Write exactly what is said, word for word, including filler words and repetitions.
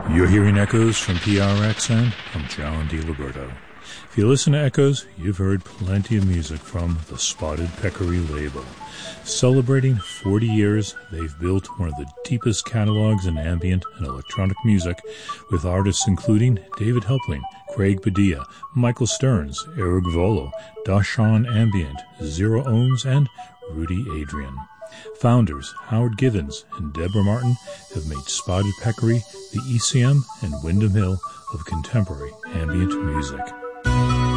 You're hearing echoes from P R X and from John DiLiberto. If you listen to Echoes, you've heard plenty of music from the Spotted Peccary label. Celebrating forty years, they've built one of the deepest catalogs in ambient and electronic music, with artists including David Helpling, Craig Padilla, Michael Stearns, Eric Volo, Dashawn Ambient, Zero Ohms, and Rudy Adrian. Founders Howard Givens and Deborah Martin have made Spotted Peccary the E C M and Windham Hill of contemporary ambient music.